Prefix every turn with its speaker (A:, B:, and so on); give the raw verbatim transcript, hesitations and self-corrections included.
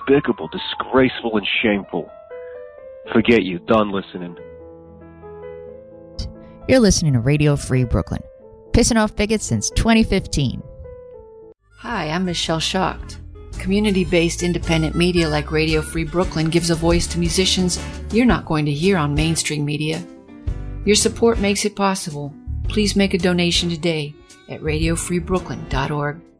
A: despicable, disgraceful, and shameful. Forget you. Done listening.
B: You're listening to Radio Free Brooklyn, pissing off bigots since twenty fifteen.
C: Hi, I'm Michelle Schacht. Community-based independent media like Radio Free Brooklyn gives a voice to musicians you're not going to hear on mainstream media. Your support makes it possible. Please make a donation today at radio free brooklyn dot org.